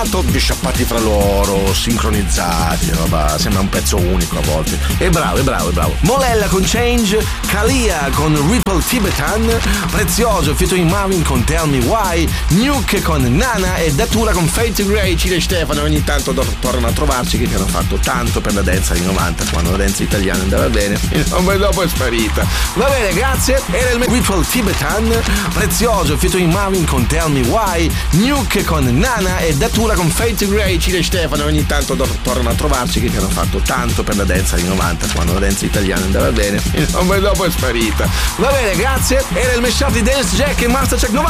Tutti sciappati fra loro, sincronizzati, roba, sembra un pezzo unico a volte. È bravo. Molella con Change, Kalia con Ripple Tibetan, Prezioso featuring Marvin con Tell Me Why, Nuke con Nana e Datura con Fade to Grey. Cile e Stefano ogni tanto tornano a trovarci, che hanno fatto tanto per la dance anni 90, quando la dance italiana andava bene, ma dopo è sparita. Va bene, grazie. Era il Ripple Tibetan, Prezioso featuring Marvin con Tell Me Why, Nuke con Nana e Datura con Fade to Grey. Cile e Stefano ogni tanto tornano a trovarci, che hanno fatto tanto per la dance anni 90, quando la dance italiana andava bene, ma dopo è sparita. Va bene, grazie. Era il mashup di Dance Jack e Mastercheck 90.